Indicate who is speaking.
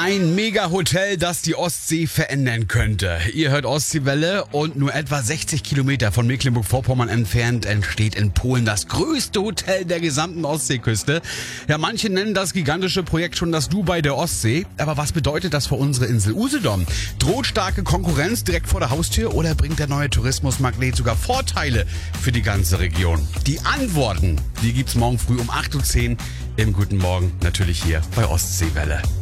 Speaker 1: Ein Mega-Hotel, das die Ostsee verändern könnte. Ihr hört Ostseewelle und nur etwa 60 Kilometer von Mecklenburg-Vorpommern entfernt entsteht in Polen das größte Hotel der gesamten Ostseeküste. Ja, manche nennen das gigantische Projekt schon das Dubai der Ostsee. Aber was bedeutet das für unsere Insel Usedom? Droht starke Konkurrenz direkt vor der Haustür oder bringt der neue Tourismusmagnet sogar Vorteile für die ganze Region? Die Antworten, die gibt's morgen früh um 8:10 Uhr im Guten Morgen, natürlich hier bei Ostseewelle.